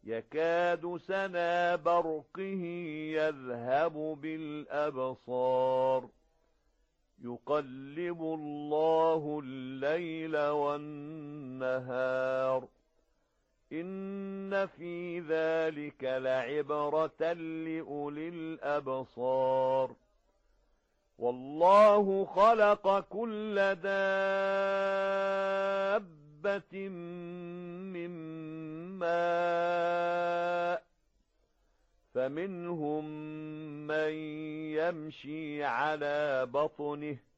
يكاد سنا برقه يذهب بالأبصار يقلب الله الليل والنهار إن في ذلك لعبرة لأولي الأبصار والله خلق كل دابة من ماء فمنهم من يمشي على بطنه